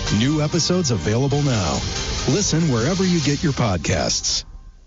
New episodes available now. Listen wherever you get your podcasts.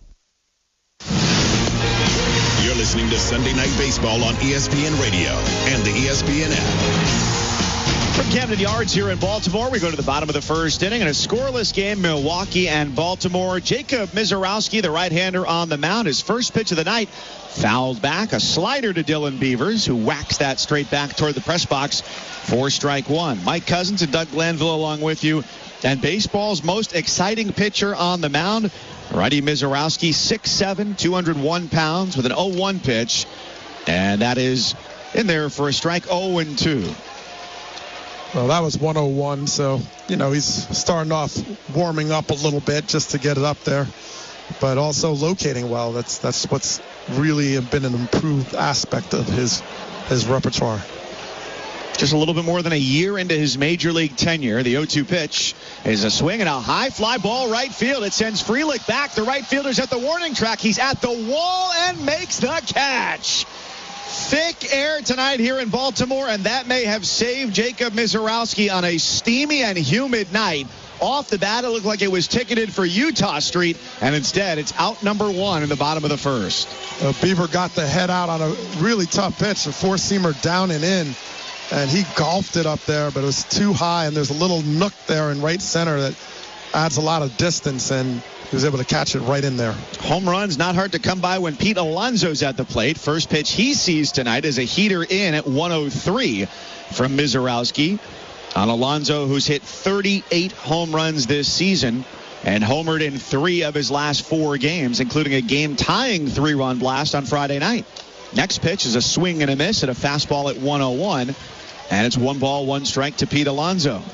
You're listening to Sunday Night Baseball on ESPN Radio and the ESPN app. From Camden Yards here in Baltimore, we go to the bottom of the first inning in a scoreless game, Milwaukee and Baltimore. Jacob Misiorowski, the right-hander on the mound. His first pitch of the night fouled back. A slider to Dylan Beavers, who whacks that straight back toward the press box for strike one. Mike Cousins and Doug Glanville along with you. And baseball's most exciting pitcher on the mound, righty Misiorowski, 6'7", 201 pounds with an 0-1 pitch. And that is in there for a strike, 0-2. Well, that was 101, so, he's starting off warming up a little bit just to get it up there, but also locating well. That's what's really been an improved aspect of his repertoire. Just a little bit more than a year into his major league tenure, the 0-2 pitch is a swing and a high fly ball right field. It sends Frelick back. The right fielder's at the warning track. He's at the wall and makes the catch. Thick air tonight here in Baltimore, and that may have saved Jacob Misiorowski on a steamy and humid night. Off the bat, it looked like it was ticketed for Utah Street, and instead it's out number one in the bottom of the first. Beaver got the head out on a really tough pitch, a four-seamer down and in, and he golfed it up there, but it was too high, and there's a little nook there in right center that adds a lot of distance, and he was able to catch it right in there. Home runs not hard to come by when Pete Alonso's at the plate. First pitch he sees tonight is a heater in at 103 from Misiorowski. On Alonso, who's hit 38 home runs this season and homered in 3 of his last 4 games, including a game-tying 3-run blast on Friday night. Next pitch is a swing and a miss at a fastball at 101, and it's 1 ball, 1 strike to Pete Alonso.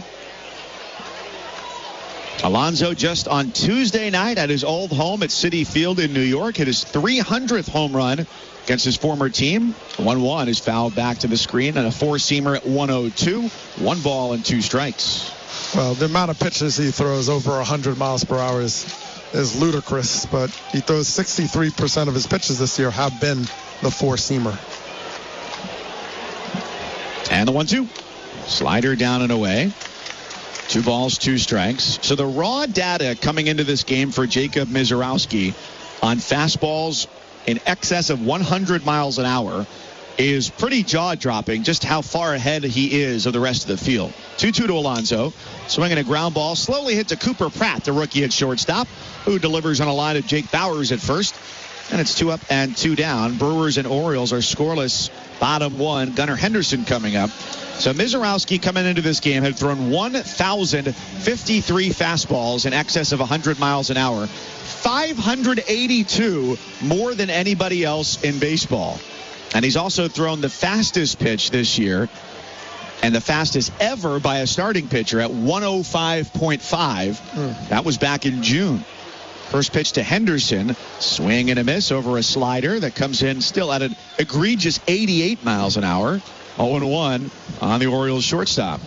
Alonso just on Tuesday night at his old home at Citi Field in New York hit his 300th home run against his former team. 1-1 is fouled back to the screen, and a 4-seamer at 102. 1 ball and 2 strikes. Well, the amount of pitches he throws over 100 miles per hour is ludicrous, but he throws 63% of his pitches this year have been the 4-seamer. And the 1-2. Slider down and away. 2 balls, 2 strikes. So the raw data coming into this game for Jacob Misiorowski on fastballs in excess of 100 miles an hour is pretty jaw-dropping, just how far ahead he is of the rest of the field. 2-2 to Alonso. Swinging a ground ball. Slowly hit to Cooper Pratt, the rookie at shortstop, who delivers on a line of Jake Bauers at first. And it's 2 up and 2 down. Brewers and Orioles are scoreless. Bottom 1. Gunnar Henderson coming up. So Misiorowski coming into this game had thrown 1,053 fastballs in excess of 100 miles an hour. 582 more than anybody else in baseball. And he's also thrown the fastest pitch this year and the fastest ever by a starting pitcher at 105.5. That was back in June. First pitch to Henderson, swing and a miss over a slider that comes in still at an egregious 88 miles an hour. 0-1 on the Orioles shortstop.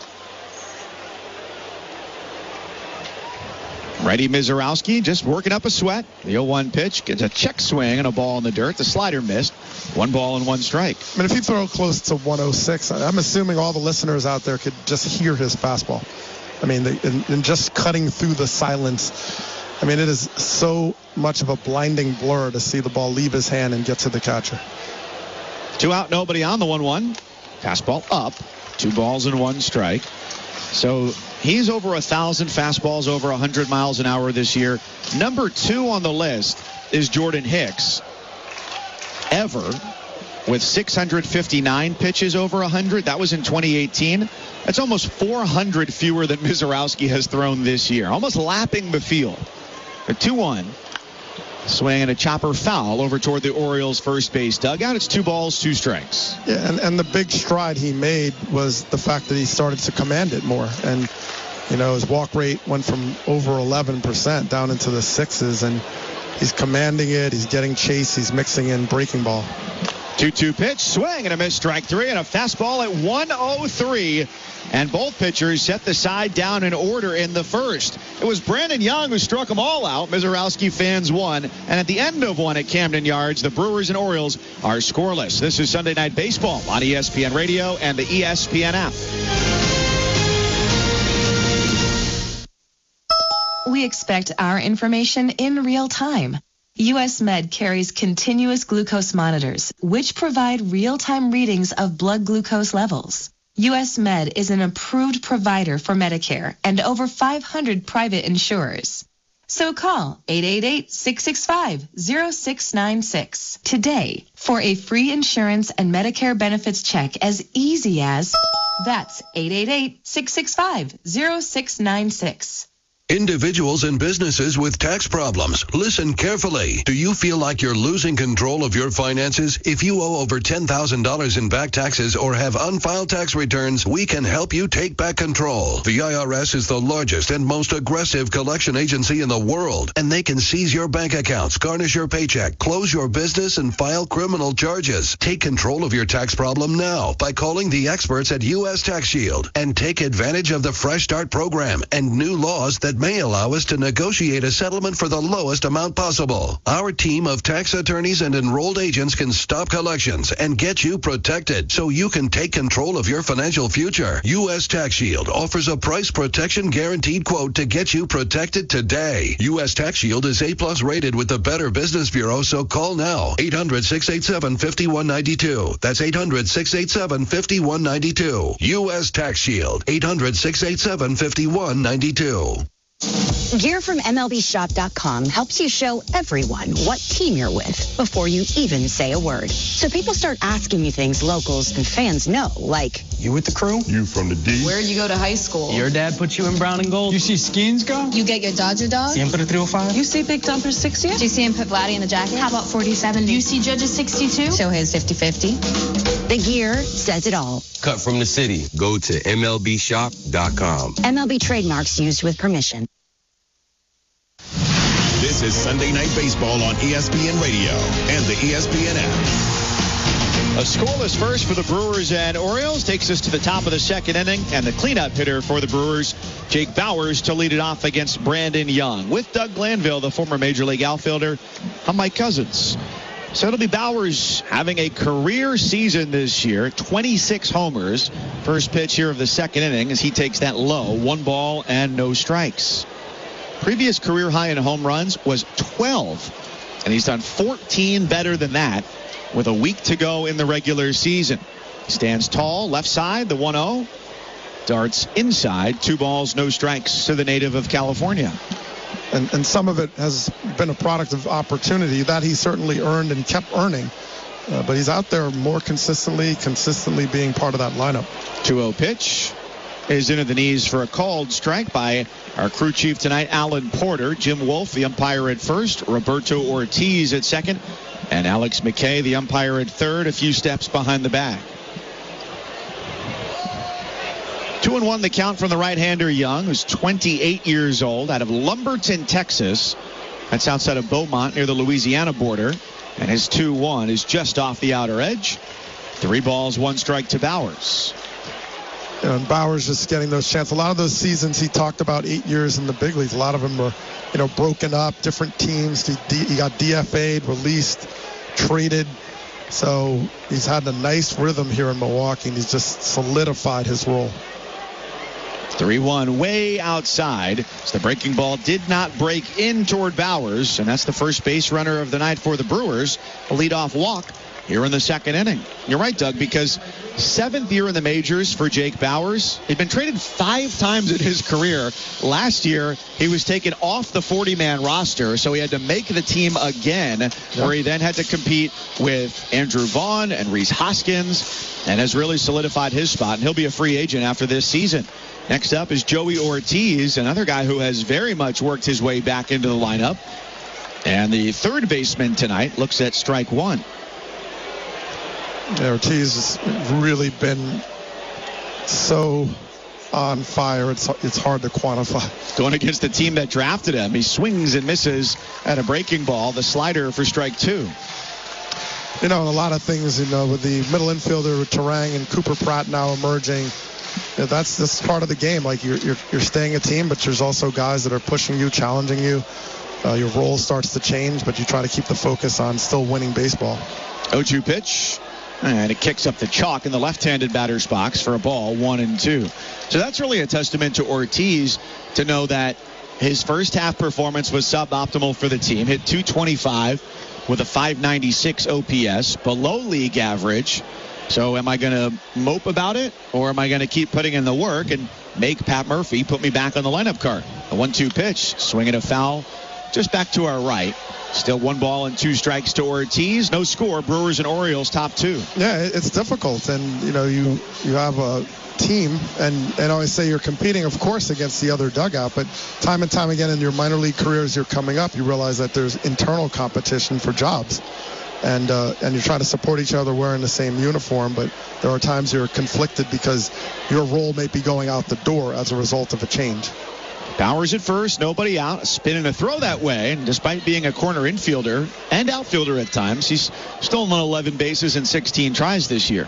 Righty Misiorowski just working up a sweat. The 0-1 pitch gets a check swing and a ball in the dirt. The slider missed. 1 ball and 1 strike. I mean, if you throw close to 106, I'm assuming all the listeners out there could just hear his fastball. I mean, and just cutting through the silence. I mean, it is so much of a blinding blur to see the ball leave his hand and get to the catcher. 2 out, nobody on. The 1-1. Fastball up. 2 balls and 1 strike. So he's over 1,000 fastballs over 100 miles an hour this year. Number 2 on the list is Jordan Hicks. Ever with 659 pitches over 100. That was in 2018. That's almost 400 fewer than Misiorowski has thrown this year. Almost lapping the field. A 2-1. Swing and a chopper foul over toward the Orioles' first base dugout. It's 2 balls, 2 strikes. Yeah, and the big stride he made was the fact that he started to command it more. And, his walk rate went from over 11% down into the 6s. And he's commanding it. He's getting chase. He's mixing in breaking ball. 2-2 pitch, swing and a miss, strike 3, and a fastball at 103. And both pitchers set the side down in order in the first. It was Brandon Young who struck them all out. Misiorowski fans won. And at the end of one at Camden Yards, the Brewers and Orioles are scoreless. This is Sunday Night Baseball on ESPN Radio and the ESPN app. we expect our information in real time. U.S. Med carries continuous glucose monitors, which provide real-time readings of blood glucose levels. U.S. Med is an approved provider for Medicare and over 500 private insurers. So call 888-665-0696 today for a free insurance and Medicare benefits check as easy as, that's 888-665-0696. Individuals and businesses with tax problems, listen carefully. Do you feel like you're losing control of your finances? If you owe over $10,000 in back taxes or have unfiled tax returns, we can help you take back control. The IRS is the largest and most aggressive collection agency in the world, and they can seize your bank accounts, garnish your paycheck, close your business, and file criminal charges. Take control of your tax problem now by calling the experts at U.S. Tax Shield and take advantage of the Fresh Start program and new laws that may allow us to negotiate a settlement for the lowest amount possible. Our team of tax attorneys and enrolled agents can stop collections and get you protected so you can take control of your financial future. U.S. Tax Shield offers a price protection guaranteed quote to get you protected today. U.S. Tax Shield is A+ rated with the Better Business Bureau, so call now. 800-687-5192. That's 800-687-5192. U.S. Tax Shield. 800-687-5192. Gear from MLBshop.com helps you show everyone what team you're with before you even say a word. So people start asking you things locals and fans know, like, you with the crew? You from the D? Where'd you go to high school? Your dad put you in brown and gold? You see Skeens go? You get your Dodger dog? Siempre 305? You see Big Dumper 60? Do you see him put Vladdy in the jacket? How about 40-70? You see Judge's 62? Shohei's 50-50. The gear says it all. Cut from the city. Go to MLBshop.com. MLB trademarks used with permission. This is Sunday Night Baseball on ESPN Radio and the ESPN app. A scoreless first for the Brewers and Orioles takes us to the top of the second inning, and the cleanup hitter for the Brewers, Jake Bauers, to lead it off against Brandon Young. With Doug Glanville, the former Major League outfielder, I'm Mike Cousins. So it'll be Bauers having a career season this year, 26 homers. First pitch here of the second inning as he takes that low, 1 ball and no strikes. Previous career high in home runs was 12, and he's done 14 better than that with a week to go in the regular season. He stands tall, left side, the 1-0. Darts inside, 2 balls, no strikes to the native of California. And some of it has been a product of opportunity that he certainly earned and kept earning. But he's out there more consistently being part of that lineup. 2-0 pitch is into the knees for a called strike by our crew chief tonight, Alan Porter. Jim Wolf, the umpire at first, Roberto Ortiz at second, and Alex McKay, the umpire at third, a few steps behind the bag. 2-1 the count from the right-hander Young, who's 28 years old, out of Lumberton, Texas. That's outside of Beaumont near the Louisiana border. And his 2-1 is just off the outer edge. 3 balls, 1 strike to Bauers. And Bauers just getting those chances. A lot of those seasons he talked about 8 years in the big leagues. A lot of them were, broken up, different teams. He got DFA'd, released, traded. So he's had a nice rhythm here in Milwaukee, and he's just solidified his role. 3-1 way outside. So the breaking ball did not break in toward Bauers, and that's the first base runner of the night for the Brewers. A leadoff walk here in the second inning. You're right, Doug, because 7th year in the majors for Jake Bauers. He'd been traded 5 times in his career. Last year, he was taken off the 40-man roster, so he had to make the team again, where he then had to compete with Andrew Vaughn and Rhys Hoskins, and has really solidified his spot, and he'll be a free agent after this season. Next up is Joey Ortiz, another guy who has very much worked his way back into the lineup. And the third baseman tonight looks at strike 1. Ortiz has really been so on fire. It's hard to quantify. Going against the team that drafted him, he swings and misses at a breaking ball. The slider for strike 2. And a lot of things, with the middle infielder with Turang and Cooper Pratt now emerging, that's part of the game. Like you're staying a team, but there's also guys that are pushing you, challenging you. Your role starts to change, but you try to keep the focus on still winning baseball. 0-2 pitch. And it kicks up the chalk in the left-handed batter's box for a ball, 1-2. So that's really a testament to Ortiz to know that his first half performance was suboptimal for the team. Hit .225 with a .596 OPS, below league average. So am I going to mope about it, or am I going to keep putting in the work and make Pat Murphy put me back on the lineup card? A 1-2 pitch, swinging a foul just back to our right. Still 1 ball and 2 strikes to Ortiz. No score. Brewers and Orioles top 2. Yeah, it's difficult. And, you have a team, and I always say you're competing, of course, against the other dugout. But time and time again in your minor league careers, you're coming up, you realize that there's internal competition for jobs. And you're trying to support each other wearing the same uniform, but there are times you're conflicted because your role may be going out the door as a result of a change. Bowers at first, nobody out, a spin and a throw that way, and despite being a corner infielder and outfielder at times, he's stolen 11 bases in 16 tries this year.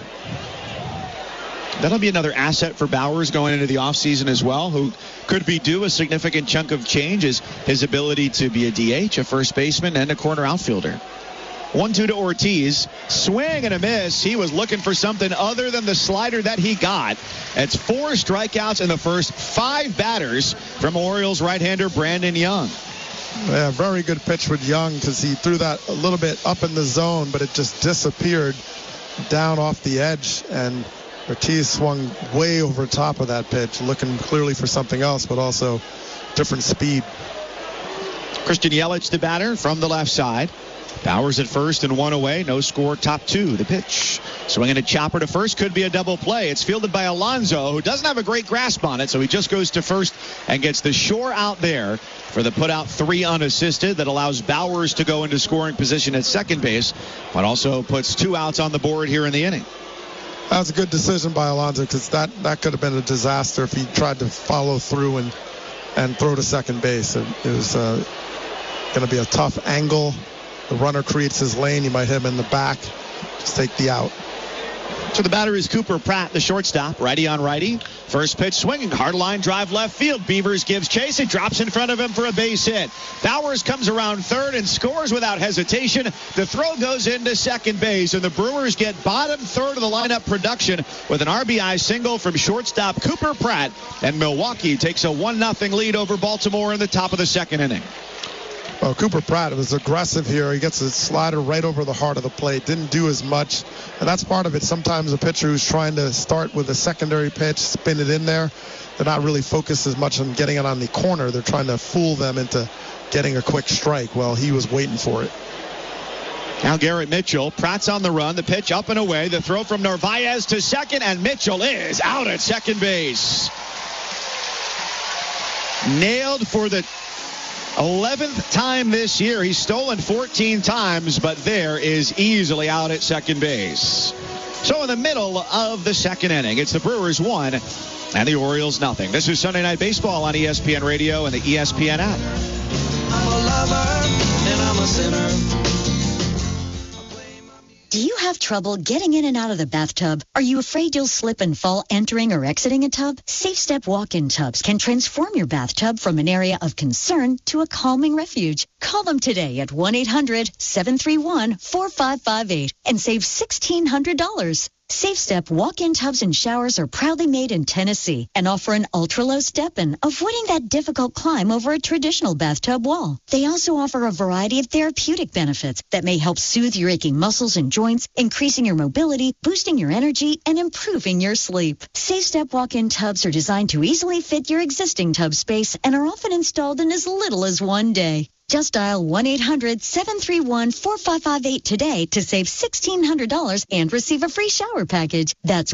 That'll be another asset for Bowers going into the offseason as well, who could be due a significant chunk of change, is his ability to be a DH, a first baseman, and a corner outfielder. 1-2 to Ortiz. Swing and a miss. He was looking for something other than the slider that he got. It's 4 strikeouts in the first 5 batters from Orioles right-hander Brandon Young. Yeah, very good pitch with Young, because he threw that a little bit up in the zone, but it just disappeared down off the edge, and Ortiz swung way over top of that pitch, looking clearly for something else, but also different speed. Christian Yelich, the batter from the left side. Bowers at first and 1 away. No score, top 2. The pitch. Swinging a chopper to first. Could be a double play. It's fielded by Alonso, who doesn't have a great grasp on it, so he just goes to first and gets the shore out there for the put-out 3 unassisted. That allows Bowers to go into scoring position at second base, but also puts 2 outs on the board here in the inning. That was a good decision by Alonso, because that could have been a disaster if he tried to follow through and throw to second base. It was going to be a tough angle. The runner creates his lane. You might hit him in the back. Just take the out. So the batter is Cooper Pratt, the shortstop, righty on righty. First pitch swinging, hard line drive left field. Beavers gives chase. It drops in front of him for a base hit. Bowers comes around third and scores without hesitation. The throw goes into second base, and the Brewers get bottom third of the lineup production with an RBI single from shortstop Cooper Pratt, and Milwaukee takes a 1-0 lead over Baltimore in the top of the second inning. Well, Cooper Pratt was aggressive here. He gets a slider right over the heart of the plate. Didn't do as much, and that's part of it. Sometimes a pitcher who's trying to start with a secondary pitch, spin it in there, they're not really focused as much on getting it on the corner. They're trying to fool them into getting a quick strike. Well, he was waiting for it. Now Garrett Mitchell. Pratt's on the run. The pitch up and away. The throw from Narvaez to second, and Mitchell is out at second base. Nailed for the 11th time this year. He's stolen 14 times, but there is easily out at second base. So in the middle of the second inning, it's the Brewers 1 and the Orioles 0. This is Sunday Night Baseball on ESPN Radio and the ESPN app. I'm a lover and I'm a sinner. Do you have trouble getting in and out of the bathtub? Are you afraid you'll slip and fall entering or exiting a tub? Safe Step walk-in tubs can transform your bathtub from an area of concern to a calming refuge. Call them today at 1-800-731-4558 and save $1,600. Safe Step walk-in tubs and showers are proudly made in Tennessee and offer an ultra-low step-in, avoiding that difficult climb over a traditional bathtub wall. They also offer a variety of therapeutic benefits that may help soothe your aching muscles and joints, increasing your mobility, boosting your energy, and improving your sleep. Safe Step walk-in tubs are designed to easily fit your existing tub space and are often installed in as little as 1 day. Just dial 1-800-731-4558 today to save $1,600 and receive a free shower package. That's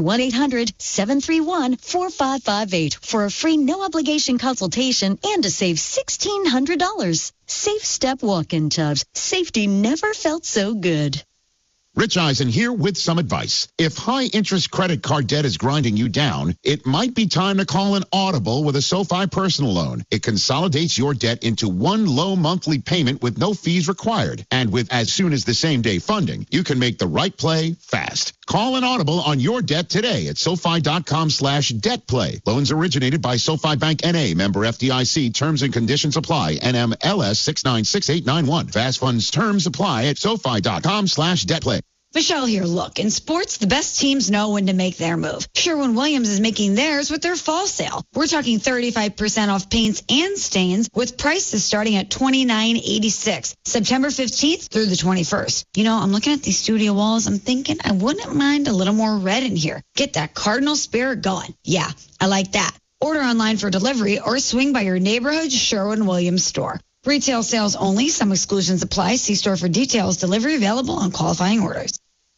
1-800-731-4558 for a free no-obligation consultation and to save $1,600. Safe Step walk-in tubs. Safety never felt so good. Rich Eisen here with some advice. If high-interest credit card debt is grinding you down, it might be time to call an Audible with a SoFi personal loan. It consolidates your debt into one low monthly payment with no fees required. And with as soon as the same-day funding, you can make the right play fast. Call an Audible on your debt today at SoFi.com/debtplay. Loans originated by SoFi Bank N.A., member FDIC. Terms and conditions apply. NMLS 696891. Fast funds terms apply at SoFi.com/debtplay. Michelle here. Look, in sports, the best teams know when to make their move. Sherwin-Williams is making theirs with their fall sale. We're talking 35% off paints and stains with prices starting at $29.86. September 15th through the 21st. You know, I'm looking at these studio walls. I'm thinking I wouldn't mind a little more red in here. Get that Cardinal spirit going. Yeah, I like that. Order online for delivery or swing by your neighborhood Sherwin-Williams store. Retail sales only. Some exclusions apply. See store for details. Delivery available on qualifying orders.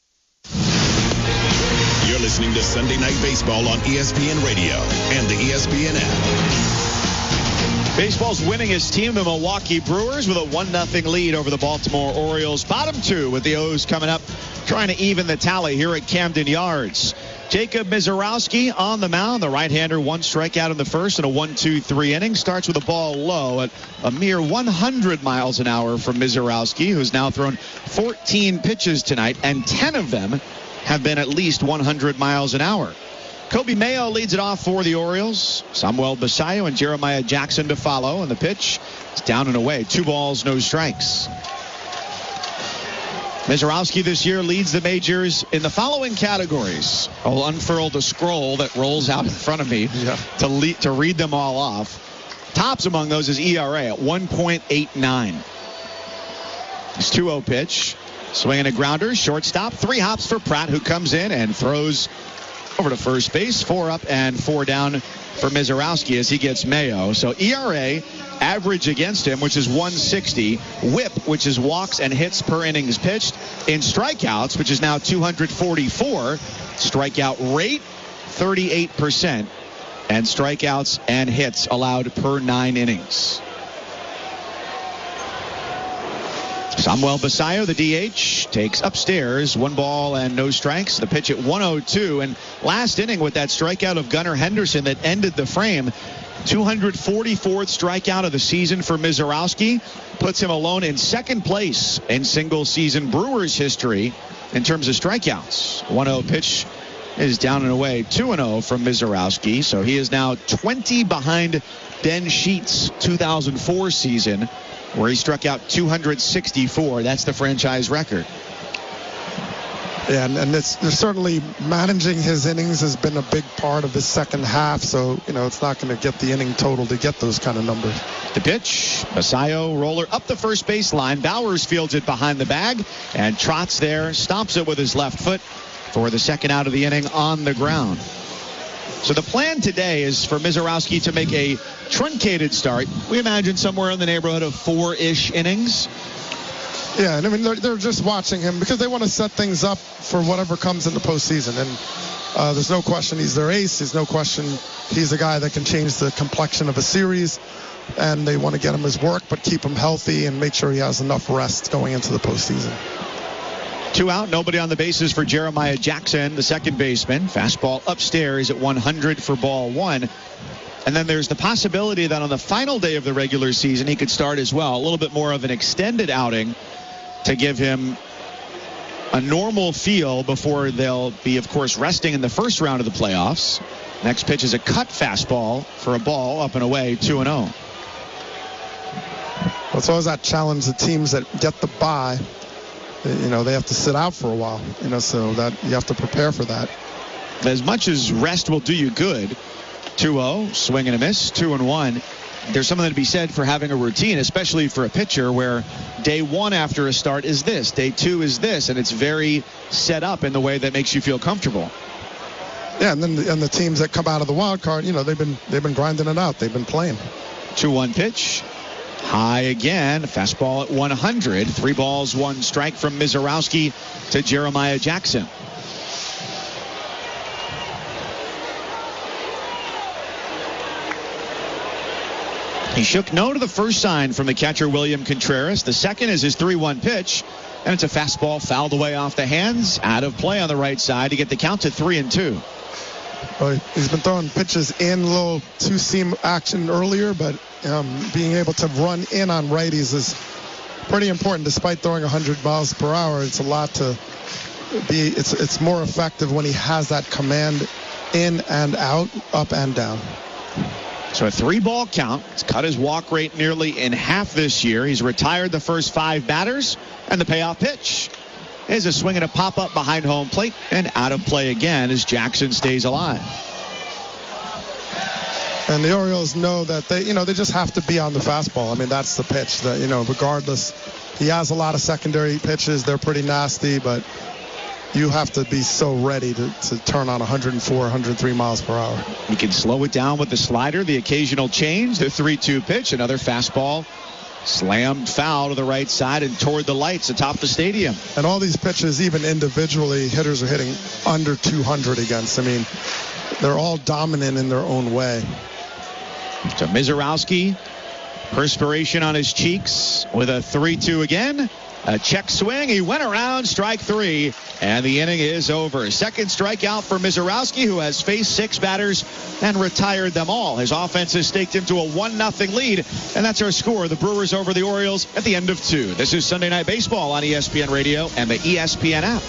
You're listening to Sunday Night Baseball on ESPN Radio and the ESPN app. Baseball's winningest team, the Milwaukee Brewers, with a 1-0 lead over the Baltimore Orioles. Bottom two with the O's coming up, trying to even the tally here at Camden Yards. Jacob Misiorowski on the mound. The right-hander, 1 strikeout in the first and a 1-2-3 inning. Starts with a ball low at a mere 100 miles an hour from Misiorowski, who's now thrown 14 pitches tonight, and 10 of them have been at least 100 miles an hour. Kobe Mayo leads it off for the Orioles. Samuel Basayo and Jeremiah Jackson to follow, and the pitch is down and away. 2 balls, no strikes. Misiorowski this year leads the majors in the following categories. I'll unfurl the scroll that rolls out in front of me to read them all off. Tops among those is ERA at 1.89. His 2-0 pitch. Swinging a grounder, shortstop. 3 hops for Pratt, who comes in and throws over to first base. 4 up and 4 down for Misiorowski as he gets Mayo. So ERA, average against him, which is 160. WHIP, which is walks and hits per innings pitched. In strikeouts, which is now 244. Strikeout rate, 38%. And strikeouts and hits allowed per 9 innings. Samuel Basayo, the DH, takes upstairs. 1 ball and no strikes. The pitch at 102. And last inning with that strikeout of Gunnar Henderson that ended the frame. 244th strikeout of the season for Misiorowski. Puts him alone in second place in single-season Brewers history in terms of strikeouts. 1-0 pitch is down and away. 2-0 from Misiorowski. So he is now 20 behind Ben Sheets' 2004 season, where he struck out 264. That's the franchise record. Yeah, and it's certainly managing his innings has been a big part of his second half. So, it's not going to get the inning total to get those kind of numbers. The pitch, Basayo roller up the first base line. Bowers fields it behind the bag and trots there, stomps it with his left foot for the second out of the inning on the ground. So the plan today is for Misiorowski to make a truncated start. We imagine somewhere in the neighborhood of 4-ish innings. Yeah, and I mean, they're just watching him because they want to set things up for whatever comes in the postseason. And there's no question he's their ace. There's no question he's a guy that can change the complexion of a series. And they want to get him his work, but keep him healthy and make sure he has enough rest going into the postseason. 2 out, nobody on the bases for Jeremiah Jackson, the second baseman. Fastball upstairs at 100 for ball 1. And then there's the possibility that on the final day of the regular season, he could start as well. A little bit more of an extended outing to give him a normal feel before they'll be, of course, resting in the first round of the playoffs. Next pitch is a cut fastball for a ball up and away, 2-0. Well, it's always that challenge, the teams that get the bye. They have to sit out for a while, so that you have to prepare for that. As much as rest will do you good, 2-0, swing and a miss, 2-1. There's something to be said for having a routine, especially for a pitcher where day 1 after a start is this, day 2 is this, and it's very set up in the way that makes you feel comfortable. Yeah, and then the teams that come out of the wild card, they've been grinding it out. They've been playing. 2-1 pitch. High again, fastball at 100. 3 balls, 1 strike from Misiorowski to Jeremiah Jackson. He shook no to the first sign from the catcher, William Contreras. The second is his 3-1 pitch, and it's a fastball fouled away off the hands, out of play on the right side to get the count to 3-2. Well, he's been throwing pitches in, a little 2-seam action earlier, but being able to run in on righties is pretty important. Despite throwing 100 miles per hour, it's a lot to be. It's more effective when he has that command in and out, up and down. So a 3-ball count. It's cut his walk rate nearly in half this year. He's retired the first 5 batters, and the payoff pitch. is a swing and a pop-up behind home plate and out of play again as Jackson stays alive. And the Orioles know that they just have to be on the fastball. I mean, that's the pitch that, regardless. He has a lot of secondary pitches. They're pretty nasty, but you have to be so ready to turn on 104, 103 miles per hour. He can slow it down with the slider, the occasional change, the 3-2 pitch, another fastball. Slammed foul to the right side and toward the lights atop the stadium. And all these pitches, even individually, hitters are hitting under 200 against. I mean, they're all dominant in their own way. So Mizorowski, perspiration on his cheeks with a 3-2 again. A check swing. He went around, strike 3, and the inning is over. Second strikeout for Mizorowski, who has faced 6 batters and retired them all. His offense has staked him to a 1-0 lead, and that's our score. The Brewers over the Orioles at the end of 2. This is Sunday Night Baseball on ESPN Radio and the ESPN app.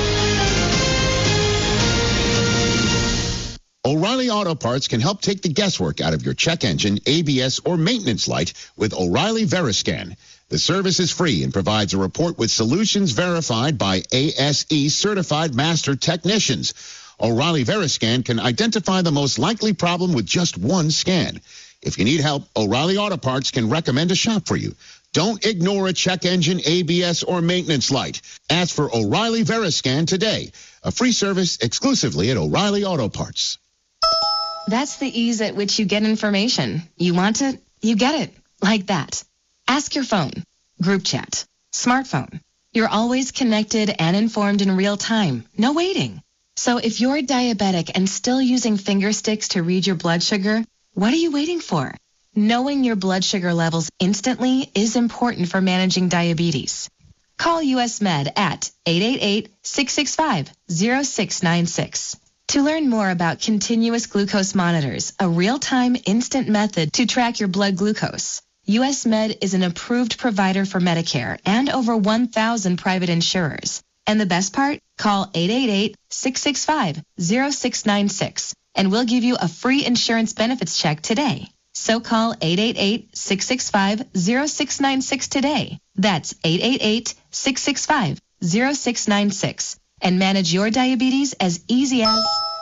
O'Reilly Auto Parts can help take the guesswork out of your check engine, ABS, or maintenance light with O'Reilly Veriscan. The service is free and provides a report with solutions verified by ASE certified master technicians. O'Reilly Veriscan can identify the most likely problem with just one scan. If you need help, O'Reilly Auto Parts can recommend a shop for you. Don't ignore a check engine, ABS, or maintenance light. Ask for O'Reilly Veriscan today. A free service exclusively at O'Reilly Auto Parts. That's the ease at which you get information. You want it, you get it. Like that. Ask your phone, group chat, smartphone. You're always connected and informed in real time. No waiting. So if you're diabetic and still using finger sticks to read your blood sugar, what are you waiting for? Knowing your blood sugar levels instantly is important for managing diabetes. Call US Med at 888-665-0696. To learn more about continuous glucose monitors, a real-time instant method to track your blood glucose, US Med is an approved provider for Medicare and over 1,000 private insurers. And the best part? Call 888-665-0696 and we'll give you a free insurance benefits check today. So call 888-665-0696 today. That's 888-665-0696 and manage your diabetes as easy as...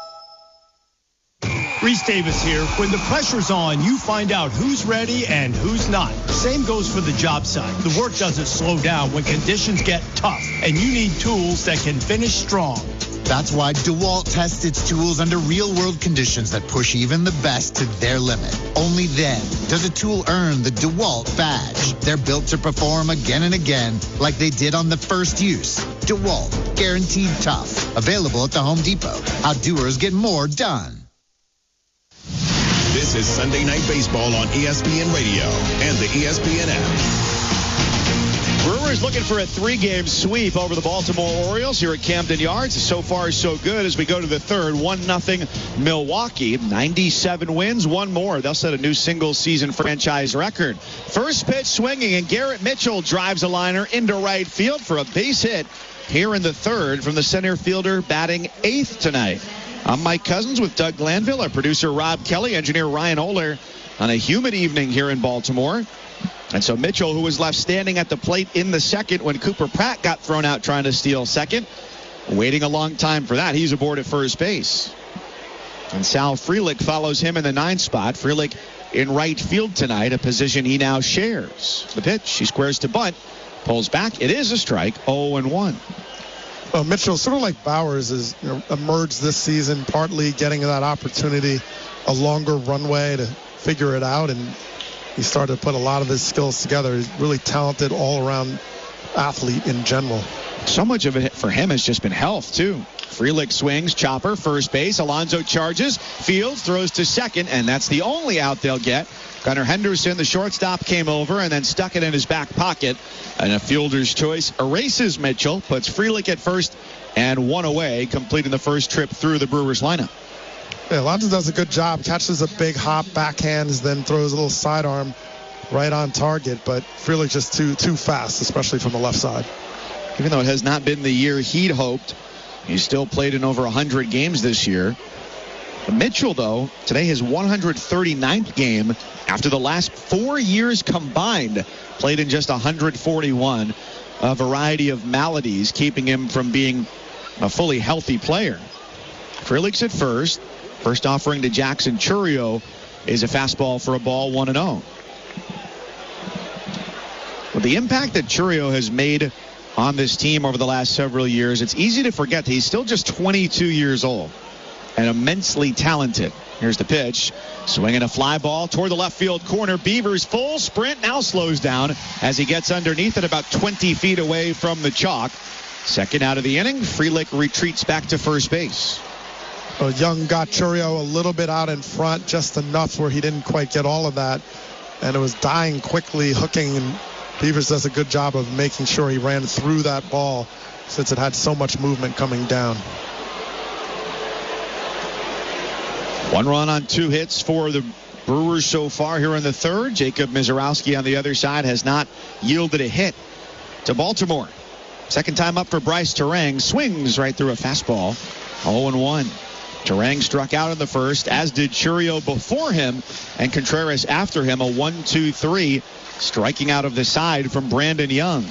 Reese Davis here. When the pressure's on, you find out who's ready and who's not. Same goes for the job site. The work doesn't slow down when conditions get tough, and you need tools that can finish strong. That's why DeWalt tests its tools under real-world conditions that push even the best to their limit. Only then does a tool earn the DeWalt badge. They're built to perform again and again like they did on the first use. DeWalt, guaranteed tough. Available at the Home Depot. How doers get more done. This is Sunday Night Baseball on ESPN Radio and the ESPN app. Brewers looking for a 3-game sweep over the Baltimore Orioles here at Camden Yards. So far, so good as we go to the third. 1-0 Milwaukee. 97 wins, one more. They'll set a new single-season franchise record. First pitch swinging, and Garrett Mitchell drives a liner into right field for a base hit here in the third from the center fielder batting 8th tonight. I'm Mike Cousins with Doug Glanville, our producer Rob Kelly, engineer Ryan Oler on a humid evening here in Baltimore. And so Mitchell, who was left standing at the plate in the second when Cooper Pratt got thrown out trying to steal second, waiting a long time for that. He's aboard at first base. And Sal Frelick follows him in the 9th spot. Frelick in right field tonight, a position he now shares. The pitch, he squares to bunt, pulls back. It is a strike, 0-1. Well, Mitchell, sort of like Bowers, is emerged this season, partly getting that opportunity, a longer runway to figure it out, and he started to put a lot of his skills together. He's really talented all-around athlete in general. So much of it for him has just been health, too. Frelick swings, chopper, first base. Alonso charges, Fields throws to second, and that's the only out they'll get. Gunnar Henderson, the shortstop, came over and then stuck it in his back pocket. And a fielder's choice erases Mitchell, puts Frelick at first and one away, completing the first trip through the Brewers lineup. Yeah, Alonso does a good job, catches a big hop, backhands, then throws a little sidearm right on target. But Frelick just too fast, especially from the left side. Even though it has not been the year he'd hoped, he's still played in over 100 games this year. Mitchell, though, today his 139th game after the last 4 years combined, played in just 141. a variety of maladies keeping him from being a fully healthy player. Frelick's at first. First offering to Jackson Chourio is a fastball for a ball, 1-0. With the impact that Chourio has made on this team over the last several years, it's easy to forget that he's still just 22 years old and immensely talented. Here's the pitch. Swinging a fly ball toward the left field corner. Beavers full sprint now slows down as he gets underneath it about 20 feet away from the chalk. Second out of the inning. Frelick retreats back to first base. Young got Chourio a little bit out in front, just enough where he didn't quite get all of that. And it was dying quickly, hooking, and Beavers does a good job of making sure he ran through that ball since it had so much movement coming down. 1 run on 2 hits for the Brewers so far here in the third. Jacob Misiorowski on the other side has not yielded a hit to Baltimore. Second time up for Bryce Turang. Swings right through a fastball. 0-1. Turang struck out in the first, as did Chourio before him, and Contreras after him. A 1-2-3. Striking out of the side from Brandon Young.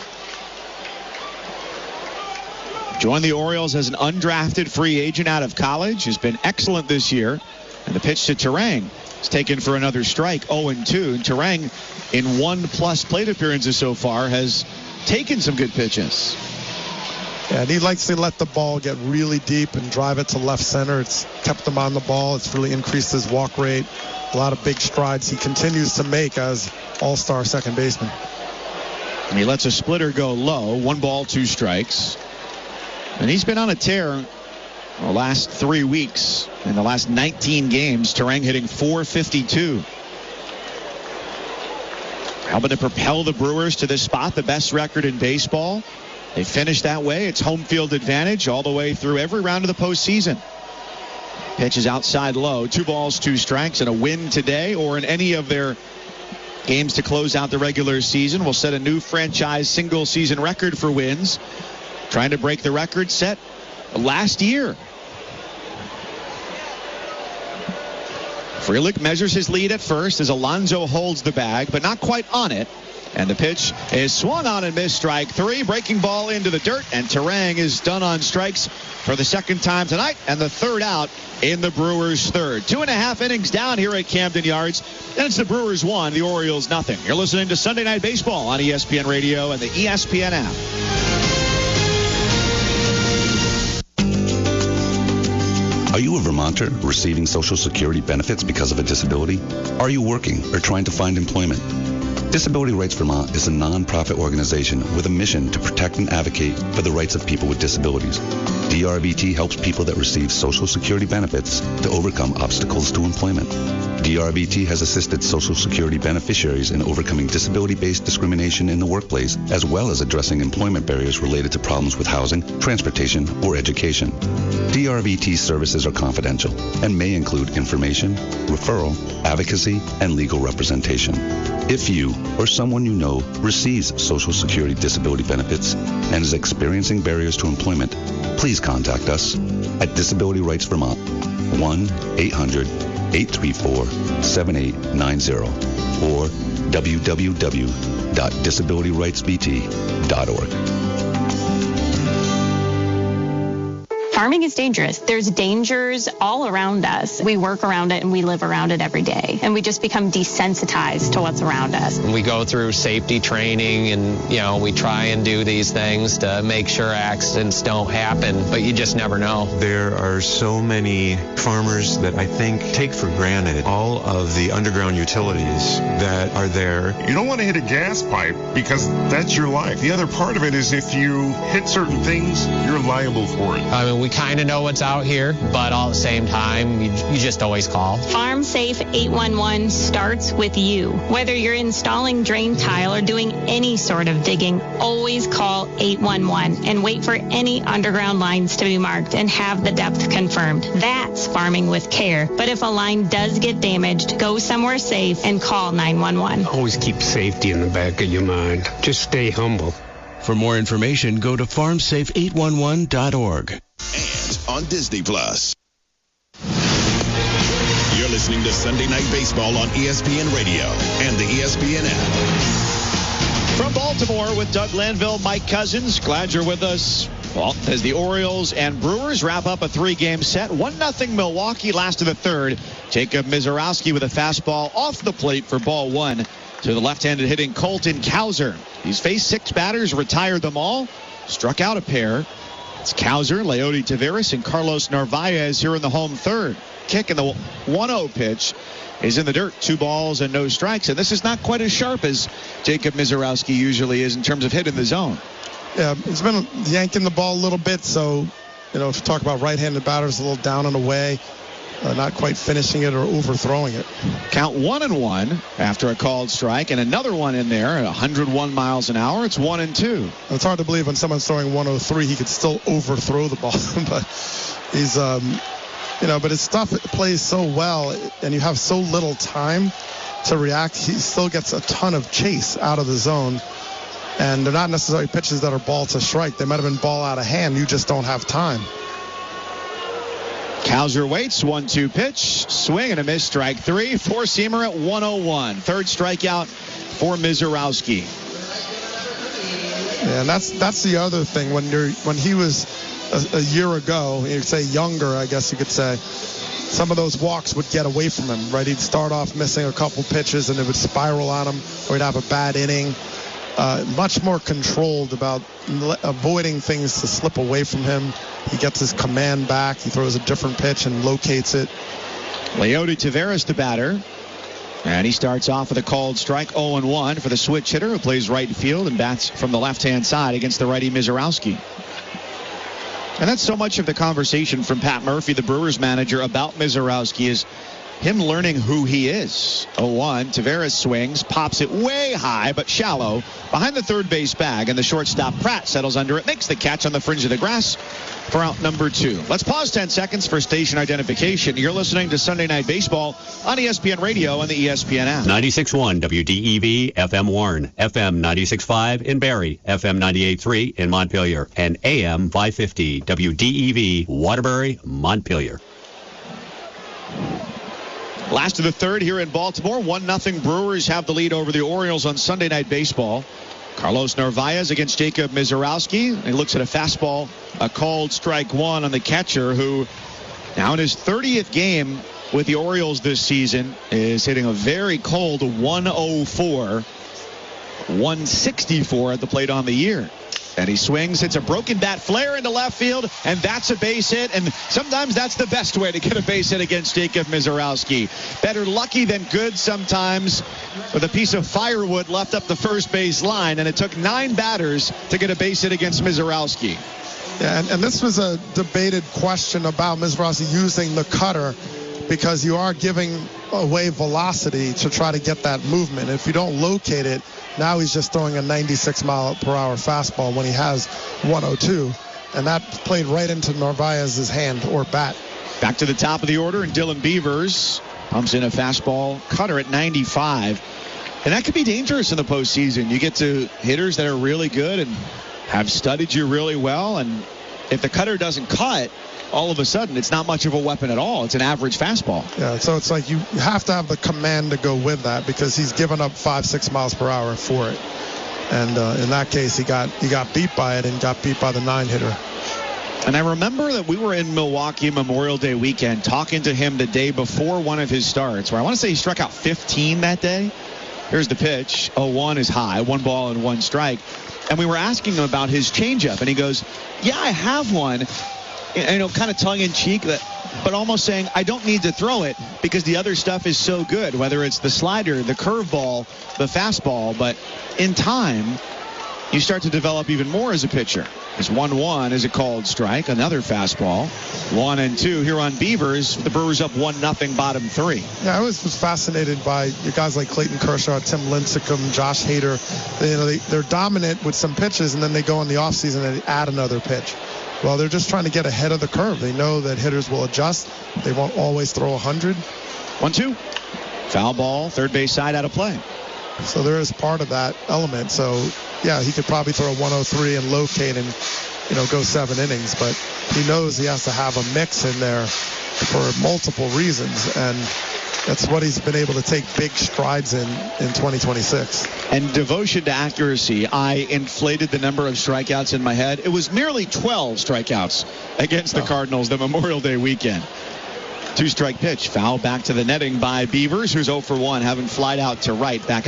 Joined the Orioles as an undrafted free agent out of college. Has been excellent this year. And the pitch to Turang is taken for another strike, 0-2. And Turang, in 1+ plate appearances so far, has taken some good pitches. Yeah, and he likes to let the ball get really deep and drive it to left center. It's kept him on the ball. It's really increased his walk rate. A lot of big strides he continues to make as all-star second baseman. And he lets a splitter go low. 1 ball, 2 strikes. And he's been on a tear the last 3 weeks. In the last 19 games, Turang hitting .452. Helping to propel the Brewers to this spot, the best record in baseball. They finished that way. It's home field advantage all the way through every round of the postseason. Pitch is outside low. 2 balls, 2 strikes, and a win today or in any of their games to close out the regular season will set a new franchise single season record for wins. Trying to break the record set last year. Frelick measures his lead at first as Alonso holds the bag, but not quite on it. And the pitch is swung on and missed. Strike 3. Breaking ball into the dirt, and Turang is done on strikes for the second time tonight, and the third out in the Brewers' third. 2.5 innings down here at Camden Yards, and it's the Brewers 1, the Orioles nothing. You're listening to Sunday Night Baseball on ESPN Radio and the ESPN app. Are you a Vermonter receiving Social Security benefits because of a disability? Are you working or trying to find employment? Disability Rights Vermont is a non-profit organization with a mission to protect and advocate for the rights of people with disabilities. DRVT helps people that receive Social Security benefits to overcome obstacles to employment. DRVT has assisted Social Security beneficiaries in overcoming disability-based discrimination in the workplace, as well as addressing employment barriers related to problems with housing, transportation, or education. DRVT services are confidential and may include information, referral, advocacy, and legal representation. If you or someone you know receives Social Security disability benefits and is experiencing barriers to employment, please contact us at Disability Rights Vermont, 1-800-834-7890 or www.disabilityrightsvt.org. Farming is dangerous. There's dangers all around us. We work around it and we live around it every day. And we just become desensitized to what's around us. We go through safety training and, we try and do these things to make sure accidents don't happen, but you just never know. There are so many farmers that I think take for granted all of the underground utilities that are there. You don't want to hit a gas pipe because that's your life. The other part of it is if you hit certain things, you're liable for it. I mean, we kind of know what's out here, but all at the same time, you just always call. Farm Safe 811 starts with you. Whether you're installing drain tile or doing any sort of digging, always call 811 and wait for any underground lines to be marked and have the depth confirmed. That's farming with care. But if a line does get damaged, go somewhere safe and call 911. Always keep safety in the back of your mind. Just stay humble. For more information, go to farmsafe811.org. And on Disney Plus. You're listening to Sunday Night Baseball on ESPN Radio and the ESPN app. From Baltimore with Doug Lanville, Mike Cousins. Glad you're with us. Well, as the Orioles and Brewers wrap up a 3-game set, 1-0 Milwaukee, last of the third. Jacob Misiorowski with a fastball off the plate for ball 1 to the left-handed hitting Colton Cowser. He's faced 6 batters, retired them all, struck out a pair. It's Cowser, Leody Taveras, and Carlos Narvaez here in the home third. Kick in the 1-0 pitch is in the dirt. 2 balls and no strikes. And this is not quite as sharp as Jacob Misiorowski usually is in terms of hitting the zone. Yeah, he's been yanking the ball a little bit. So, if you talk about right-handed batters, a little down and away, not quite finishing it or overthrowing it. Count 1-1 after a called strike, and another one in there at 101 miles an hour. It's 1-2. It's hard to believe when someone's throwing 103, he could still overthrow the ball. But he's, but his stuff plays so well, and you have so little time to react. He still gets a ton of chase out of the zone. And they're not necessarily pitches that are ball to strike. They might have been ball out of hand. You just don't have time. Cowser waits. 1-2 pitch. Swing and a miss. Strike 3. 4-seamer at 101. Third strikeout for Misiorowski. Yeah, and that's the other thing. When he was a year ago, you'd say younger, I guess you could say, some of those walks would get away from him, right? He'd start off missing a couple pitches and it would spiral on him, or he'd have a bad inning. Much more controlled about avoiding things to slip away from him. He gets his command back. He throws a different pitch and locates it. Leody Taveras, the batter. And he starts off with a called strike, 0-1 for the switch hitter who plays right field and bats from the left-hand side against the righty Misiorowski. And that's so much of the conversation from Pat Murphy, the Brewers manager, about Misiorowski is him learning who he is. 0-1, Taveras swings, pops it way high but shallow behind the third base bag, and the shortstop Pratt settles under it, makes the catch on the fringe of the grass for out number 2. Let's pause 10 seconds for station identification. You're listening to Sunday Night Baseball on ESPN Radio and the ESPN app. 96.1 WDEV FM Warren, FM 96.5 in Barrie, FM 98.3 in Montpelier, and AM 550 WDEV Waterbury, Montpelier. Last of the third here in Baltimore. 1-0 Brewers have the lead over the Orioles on Sunday Night Baseball. Carlos Narvaez against Jacob Misiorowski. He looks at a fastball, a called strike 1 on the catcher, who now in his 30th game with the Orioles this season is hitting a very cold 104, 164 at the plate on the year. And he swings, hits a broken bat flare into left field, and that's a base hit. And sometimes that's the best way to get a base hit against Jacob Misiorowski. Better lucky than good sometimes, with a piece of firewood left up the first base line. And it took 9 batters to get a base hit against Misiorowski. Yeah, and this was a debated question about Misiorowski using the cutter, because you are giving away velocity to try to get that movement. If you don't locate it, now he's just throwing a 96-mile-per-hour fastball when he has 102, and that played right into Narvaez's hand or bat. Back to the top of the order, and Dylan Beavers pumps in a fastball cutter at 95. And that could be dangerous in the postseason. You get to hitters that are really good and have studied you really well, and if the cutter doesn't cut, all of a sudden it's not much of a weapon at all. It's an average fastball. Yeah, so it's like you have to have the command to go with that, because he's given up 5-6 miles per hour for it. And in that case, he got beat by it and got beat by the 9-hitter. And I remember that we were in Milwaukee Memorial Day weekend talking to him the day before one of his starts, where I want to say he struck out 15 that day. Here's the pitch. 0-1 is high, 1 ball and 1 strike. And we were asking him about his changeup, and he goes, yeah, I have one. Kind of tongue-in-cheek, but almost saying, I don't need to throw it because the other stuff is so good, whether it's the slider, the curveball, the fastball. But in time, you start to develop even more as a pitcher. It's 1-1 is a called strike, another fastball. 1-2 here on Beavers. The Brewers up 1-0, bottom 3. Yeah, I was fascinated by guys like Clayton Kershaw, Tim Lincecum, Josh Hader. They're dominant with some pitches, and then they go in the offseason and add another pitch. Well, they're just trying to get ahead of the curve. They know that hitters will adjust. They won't always throw 100. 1-2. Foul ball, third base side out of play. So there is part of that element. So, yeah, he could probably throw 103 and locate and, go 7 innings. But he knows he has to have a mix in there for multiple reasons. And, that's what he's been able to take big strides in 2026. And devotion to accuracy, I inflated the number of strikeouts in my head. It was merely 12 strikeouts against the Cardinals the Memorial Day weekend. 2-strike pitch, foul back to the netting by Beavers, who's 0 for 1, having flied out to right back in